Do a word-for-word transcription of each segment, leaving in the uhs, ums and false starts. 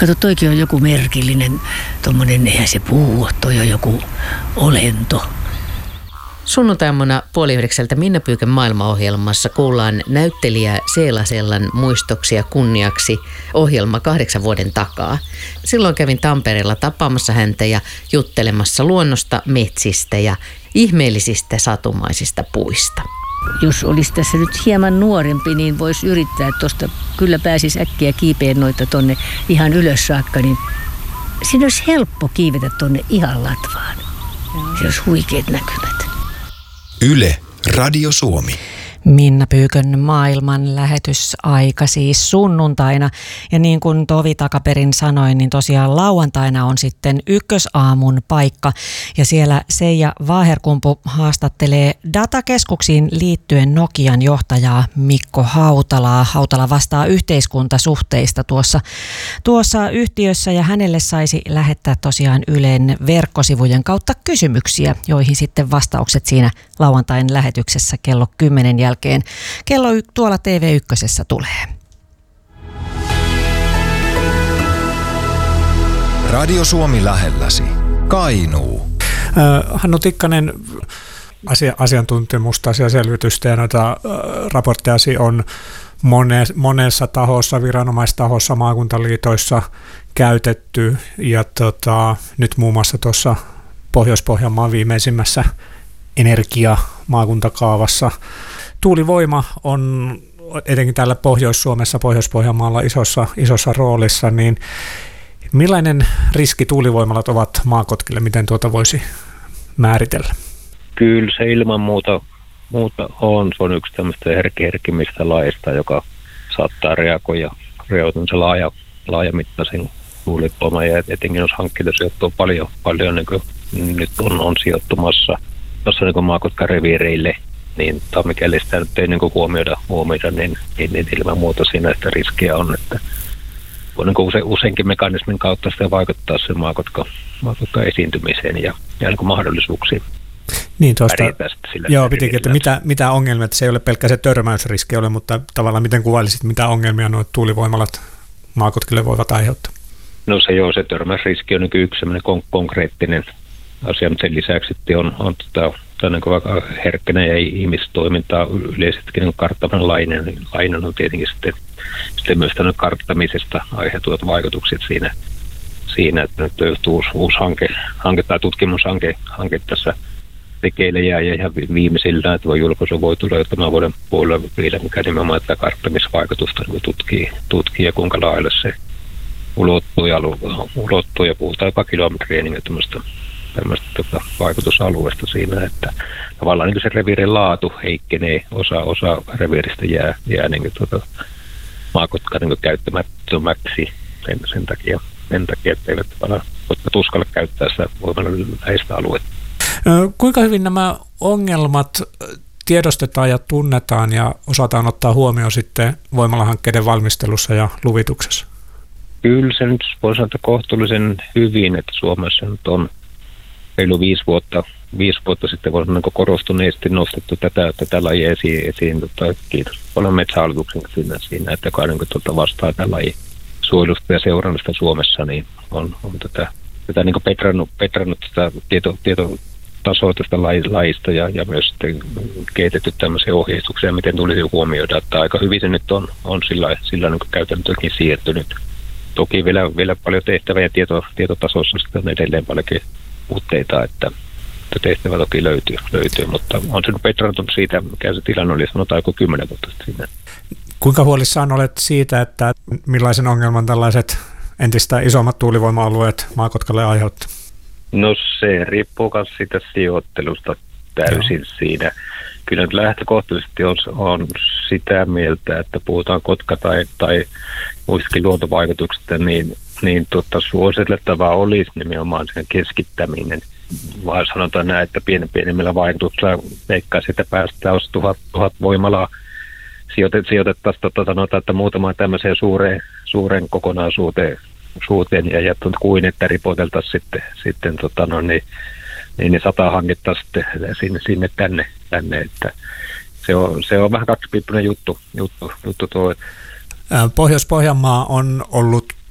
Kato, toikin on joku merkillinen, tommonen, eihän se puu, toi on joku olento. Sunnuntaimuna puoli yhdeksältä Minna Pyykän maailmaohjelmassa kuullaan näyttelijä Seelasellan muistoksia kunniaksi ohjelma kahdeksan vuoden takaa. Silloin kävin Tampereella tapaamassa häntä ja juttelemassa luonnosta, metsistä ja ihmeellisistä satumaisista puista. Jos olisi tässä nyt hieman nuorempi, niin voisi yrittää, että tuosta kyllä pääsisi äkkiä kiipeen noita tonne ihan ylös saakka, niin siinä olisi helppo kiivetä tonne ihan latvaan. Se olisi huikeat näkymät. Yle, Radio Suomi. Minna Pyykön maailman lähetysaika siis sunnuntaina. Ja niin kuin Tovi takaperin sanoi, niin tosiaan lauantaina on sitten ykkösaamun paikka. Ja siellä Seija Vaaherkumpu haastattelee datakeskuksiin liittyen Nokian johtajaa Mikko Hautalaa. Hautala vastaa yhteiskuntasuhteista tuossa, tuossa yhtiössä ja hänelle saisi lähettää tosiaan Ylen verkkosivujen kautta kysymyksiä, joihin sitten vastaukset siinä lauantain lähetyksessä kello kymmenen jälkeen. Kello y- tuolla T V yksi tulee. Radio Suomi lähelläsi. Kainuu. Äh, Hannu Tikkanen, asia, asiantuntemusta, asiaselvitystä ja noita äh, raportteasi on mone, monessa tahossa, viranomaistahossa, maakuntaliitoissa käytetty ja tota, nyt muun muassa tuossa Pohjois-Pohjanmaan viimeisimmässä energiamaakuntakaavassa. Tuulivoima on etenkin täällä Pohjois-Suomessa, Pohjois-Pohjanmaalla isossa, isossa roolissa, niin millainen riski tuulivoimalat ovat maakotkille? Miten tuota voisi määritellä? Kyllä se ilman muuta, muuta on. Se on yksi tämmöistä herkkimmistä laista, joka saattaa reagoida reagoida laaja, laajamittaisen tuulivoiman ja etenkin jos hankkeita sijoittuu paljon, paljon niin kuin nyt on, on sijoittumassa tuossa niin maakotka-reviireille, niin tai mikäli sitä nyt ei niin huomioida, huomioida niin, niin, niin ilman muuta siinä sitä riskiä on, että voi niin use, useinkin mekanismin kautta sitä vaikuttaa sen maakotka, maakotka esiintymiseen ja, ja niin mahdollisuuksiin. Niin tuosta, joo, pitikin, että mitä, mitä ongelmia, että se ei ole pelkkä se törmäysriski ole, mutta tavallaan miten kuvailisit, mitä ongelmia nuo tuulivoimalat maakotkille voivat aiheuttaa? No se joo, se törmäysriski on niin yksi sellainen kon- konkreettinen asia, mutta sen lisäksi on, on tota, niin vaikka herkkänä ja ihmistoimintaa yleisestikin niin karttavan lainen, niin lainen on tietenkin sitten, sitten myös tämän karttamisesta aiheutuvat vaikutukset siinä, siinä että nyt uusi, uusi hanke, hanke tai tutkimushanke hanke tässä tekeillä ja ihan viimeisillä, että voi julkaisu voi tulla jo tämän vuoden puolella vielä, mikä nimenomaan tätä karttamisvaikutusta niin tutkii, tutkii ja kuinka lailla se ulottuu ja, ulottuu ja puhutaan jopa kilometriä niin tämmöistä tämmöistä tota, vaikutusalueesta siinä, että tavallaan niin se reviirin laatu heikkenee, osa, osa reviiristä jää, jää niin tota, maakotka niin käyttämättömäksi sen, sen takia, sen takia, että eivät tuskalla käyttää sitä voimalla läheistä aluetta. Kuinka hyvin nämä ongelmat tiedostetaan ja tunnetaan ja osataan ottaa huomioon sitten voimalahankkeiden valmistelussa ja luvituksessa? Kyllä se nyt voi sanoa kohtuullisen hyvin, että Suomessa nyt on reilu viisi vuotta, viisi vuotta sitten voi sanoa korostuneesti nostettu tätä, tätä lajia esiin. esiin tota, kiitos paljon Metsähallituksen siinä, siinä, että joka niin tuota vastaa tätä lajia suojelusta ja seurannasta Suomessa, niin on, on tätä, tätä niin petrannut, petrannut tätä tieto, tietotasoa tästä lajista ja, ja myös sitten kehitetty tämmöisiä ohjeistuksia, miten tulisi huomioida, että aika hyvin se nyt on, on sillä, sillä niin käytäntöönkin siirtynyt. Toki vielä, vielä paljon tehtävää ja tieto, tietotasossa sitten on edelleen paljonkin puutteita, että tehtävä toki löytyy, löytyy, mutta on se petrannut siitä, mikä se tilanne oli, sanotaan joku kymmenen vuotta sitten. Kuinka huolissaan olet siitä, että millaisen ongelman tällaiset entistä isommat tuulivoima-alueet Maakotkalle aiheuttaa? No se riippuu myös siitä sijoittelusta täysin Joo. siinä. Kyllä nyt lähtökohtaisesti on, on sitä mieltä, että puhutaan Kotka tai, tai muistakin luontovaikutuksista, niin, niin tota, suositeltavaa olisi nimenomaan sen keskittäminen. Vaan sanotaan näin, että pienen pienemmillä vaikutuksilla veikkaisi, että päästään jos tuhat, tuhat voimalaa sijoitet, sijoitettaisiin tota, sanotaan, että muutamaan tämmöiseen suureen, suureen kokonaisuuteen suuteen ja, ja kuin että ripoteltaisiin sitten, sitten tota, no, niin, niin, niin sata hankittaa sitten sinne, sinne tänne, tänne, että se on, se on vähän kaksipiippunen juttu, juttu, juttu tuo. Pohjois-Pohjanmaa on ollut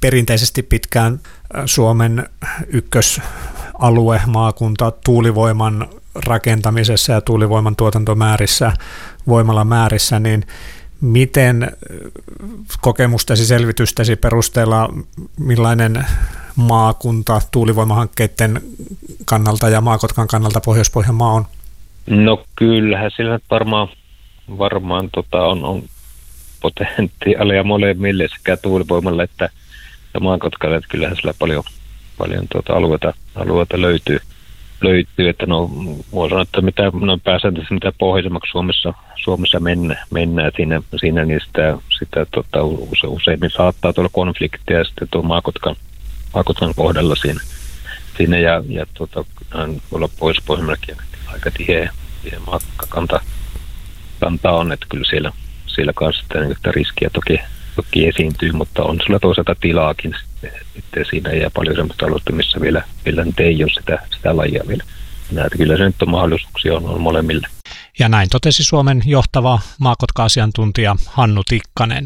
perinteisesti pitkään Suomen ykkösalue, maakunta tuulivoiman rakentamisessa ja tuulivoiman tuotantomäärissä, voimalamäärissä, niin miten kokemustasi, selvitystäsi perusteella, millainen maakunta tuulivoimahankkeiden kannalta ja Maakotkan kannalta Pohjois-Pohjanmaa on? No kyllähän sillä varmaan, varmaan tota on, on potentiaalia molemmille sekä tuulivoimalle että Maakotkalle, että kyllähän sillä paljon, paljon tuota alueita, alueita löytyy. löytyy, että no voi sanoa, että mitä, no pääsääntöisesti mitä pohjoisemmaksi Suomessa, Suomessa mennä, mennään siinä, siinä niin sitä, sitä tota, use, useimmin saattaa tulla konflikteja sitten tuon Maakotkan, Maakotkan kohdalla siinä, siinä ja, ja tota, voi olla pohjois-pohjimmallakin aika tiheä, tiheä maakkakanta kanta on, että kyllä siellä, siellä kanssa sitä, että riskiä toki, toki esiintyy, mutta on sulla toisaalta tilaakin sitten, sitten siinä ja paljon semmoista alusta, missä vielä, vielä nyt ei ole sitä, sitä lajia vielä. Näitä kyllä se nyt on mahdollisuuksia on, on molemmille. Ja näin totesi Suomen johtava Maakotka-asiantuntija Hannu Tikkanen.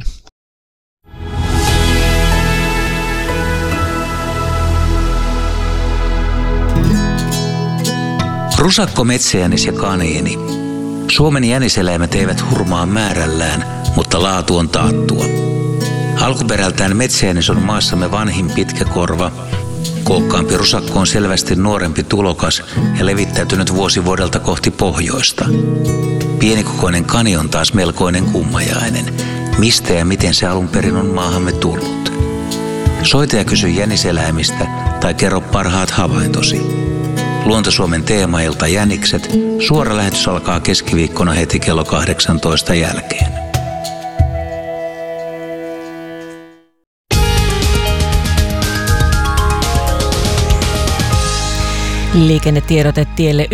Rusakko, metsäjänis ja kaniini. Suomen jäniseläimet eivät hurmaa määrällään, mutta laatu on taattua. Alkuperältään metsäjänis on maassamme vanhin pitkäkorva. Kookkaampi rusakko on selvästi nuorempi tulokas ja levittäytynyt vuosi vuodelta kohti pohjoista. Pienikokoinen kani on taas melkoinen kummajainen. Mistä ja miten se alun perin on maahamme tullut? Soita ja kysy jäniseläimistä tai kerro parhaat havaintosi. Luonto-Suomen teemailta Jänikset. Suora lähetys alkaa keskiviikkona heti kello kahdeksantoista jälkeen. Liikennetiedote tielle